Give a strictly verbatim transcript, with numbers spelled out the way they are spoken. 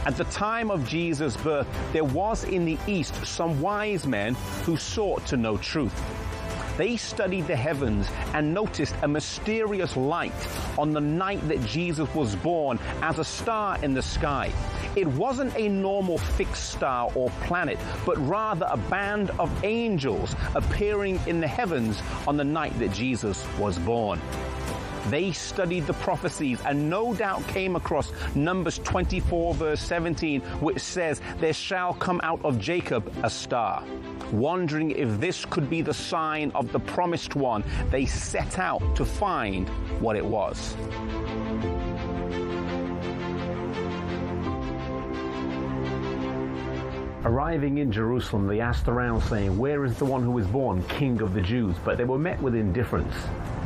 At the time of Jesus' birth, there was in the East some wise men who sought to know truth. They studied the heavens and noticed a mysterious light on the night that Jesus was born as a star in the sky. It wasn't a normal fixed star or planet, but rather a band of angels appearing in the heavens on the night that Jesus was born. They studied the prophecies and no doubt came across Numbers twenty-four verse seventeen, which says, "There shall come out of Jacob a star." Wondering if this could be the sign of the promised one, they set out to find what it was. Arriving in Jerusalem, they asked around saying, "Where is the one who was born King of the Jews?" But they were met with indifference.